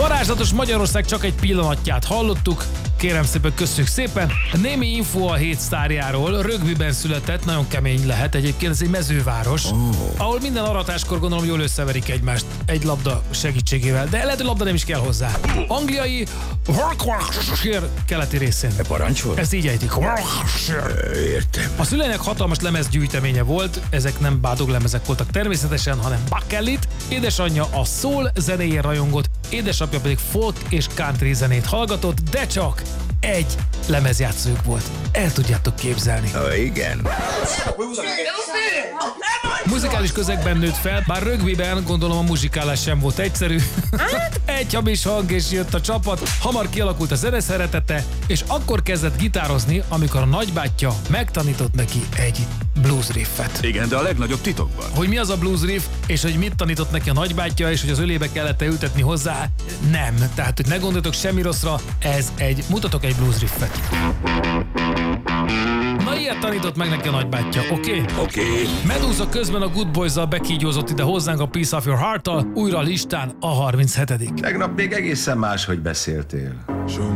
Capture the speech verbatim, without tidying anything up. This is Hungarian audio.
Varázslatos Magyarország csak egy pillanatját hallottuk. Kérem szépen, köszönjük szépen. Némi info a hét sztárjáról. Rögbiben született, nagyon kemény lehet. Egyébként ez egy mezőváros, oh. ahol minden aratáskor gondolom jól összeverik egymást egy labda segítségével. De lehet, hogy labda nem is kell hozzá. Angliai keleti részén. E parancsol? Ezt így ejtik. Értem. A szüleinek hatalmas lemezgyűjteménye volt, ezek nem bádog lemezek voltak természetesen, hanem bakelit. Édesanyja a soul zenéjén rajongott, édesapja pedig folk és country zenét hallgatott, de csak egy lemezjátszójuk volt. El tudjátok képzelni. Ha igen. Muzikális közegben nőtt fel, bár rögbiben gondolom a muzsikálás sem volt egyszerű. Egy hamis hang és jött a csapat, hamar kialakult a zene szeretete, és akkor kezdett gitározni, amikor a nagybátyja megtanított neki egy blues riffet. Igen, de a legnagyobb titokban. Hogy mi az a blues riff, és hogy mit tanított neki a nagybátyja, és hogy az ölébe kellett ültetni hozzá, nem. Tehát, hogy ne gondoljatok semmi rosszra, ez egy, mutatok egy blues riffet. Na, ilyet tanított meg neki a nagybátyja, oké? Okay? Oké. Okay. Medusa közben a Good Boys-zal bekígyózott ide hozzánk a Piece of Your Heart-tal, újra a listán a harminchetedik Tegnap még egészen máshogy beszéltél.